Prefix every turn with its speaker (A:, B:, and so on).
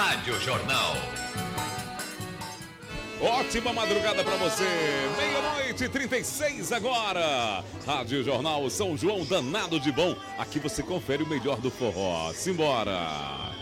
A: Rádio Jornal.
B: Ótima madrugada pra você. 00:36 agora. Rádio Jornal São João, danado de bom. Aqui você confere o melhor do forró. Simbora.